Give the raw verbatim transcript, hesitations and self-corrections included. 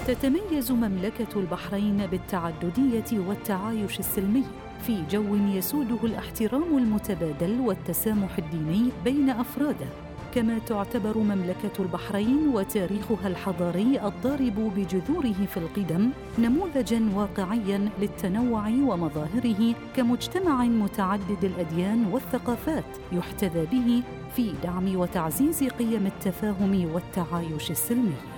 تتميز مملكة البحرين بالتعددية والتعايش السلمي في جو يسوده الاحترام المتبادل والتسامح الديني بين أفراده، كما تعتبر مملكة البحرين وتاريخها الحضاري الضارب بجذوره في القدم نموذجاً واقعياً للتنوع ومظاهره كمجتمع متعدد الأديان والثقافات يحتذى به في دعم وتعزيز قيم التفاهم والتعايش السلمي.